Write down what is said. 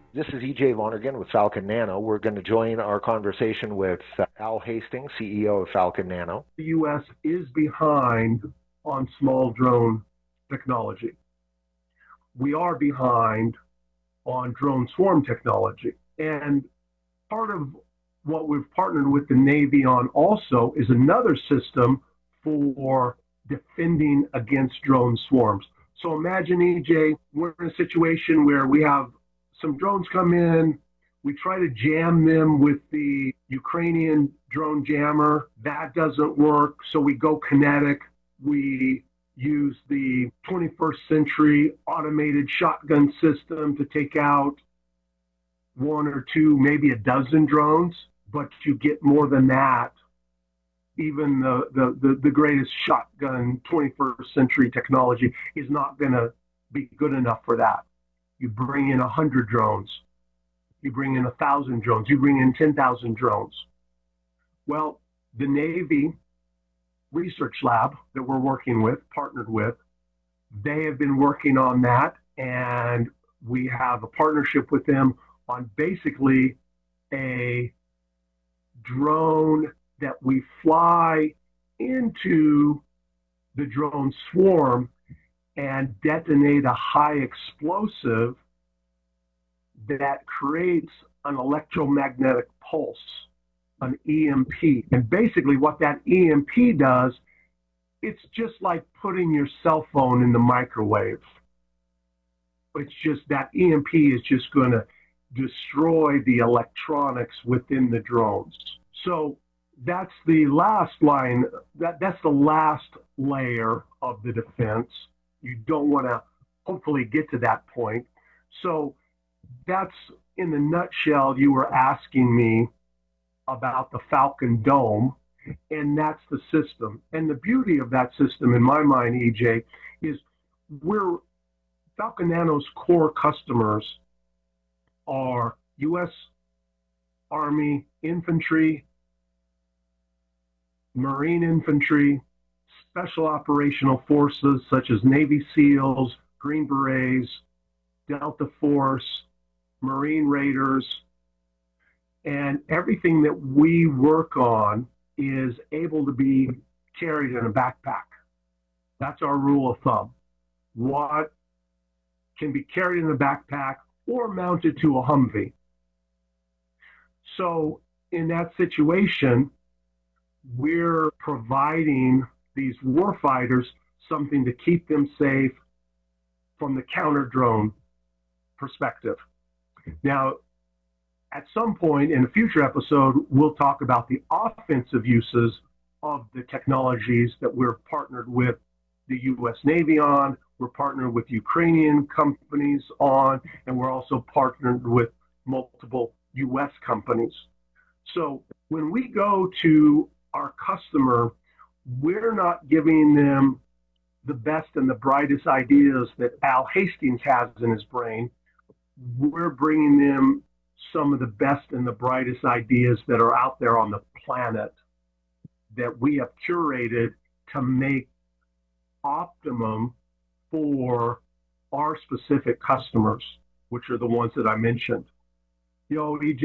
This is EJ Lonergan with Falcon Nano. We're going to join our conversation with Al Hastings, CEO of Falcon Nano. The U.S. is behind on small drone technology. We are behind on drone swarm technology. And part of what we've partnered with the Navy on also is another system for defending against drone swarms. So imagine, EJ, we're in a situation where we have some drones come in, we try to jam them with the Ukrainian drone jammer. That doesn't work, so we go kinetic. We use the 21st century automated shotgun system to take out one or two, maybe a dozen drones, but you get more than that. Even the greatest shotgun 21st century technology is not going to be good enough for that. You bring in 100 drones. You bring in 1,000 drones. You bring in 10,000 drones. Well, the Navy Research Lab that we're working with, partnered with, they have been working on that, and we have a partnership with them on basically a drone that we fly into the drone swarm and detonate a high explosive that creates an electromagnetic pulse, an EMP. And basically what that EMP does, it's just like putting your cell phone in the microwave. It's just that EMP is just going to destroy the electronics within the drones. So that's the last line, that's the last layer of the defense. You don't want to hopefully get to that point. So that's, in a nutshell, you were asking me about the Falcon Dome, and that's the system. And the beauty of that system, in my mind, EJ, is Falcon Nano's core customers are U.S. Army infantry, Marine infantry, special operational forces such as Navy SEALs, Green Berets, Delta Force, Marine Raiders, and everything that we work on is able to be carried in a backpack. That's our rule of thumb. What can be carried in a backpack or mounted to a Humvee. So in that situation, we're providing these warfighters something to keep them safe from the counter drone perspective. Now, at some point in a future episode, we'll talk about the offensive uses of the technologies that we're partnered with the U.S. Navy on, we're partnered with Ukrainian companies on, and we're also partnered with multiple U.S. companies. So when we go to our customer, we're not giving them the best and the brightest ideas that Al Hastings has in his brain. We're bringing them some of the best and the brightest ideas that are out there on the planet that we have curated to make optimum for our specific customers, which are the ones that I mentioned. EJ,